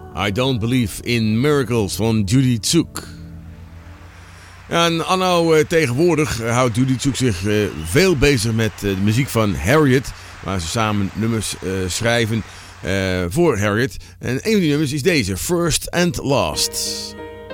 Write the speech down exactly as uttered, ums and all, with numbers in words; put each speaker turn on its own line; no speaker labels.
I Don't Believe in Miracles van Judy Tsuk. En anno uh, tegenwoordig uh, houdt Judy Tsuk zich uh, veel bezig met uh, de muziek van Harriet, waar ze samen nummers uh, schrijven uh, voor Harriet. En een van die nummers is deze, First and Last.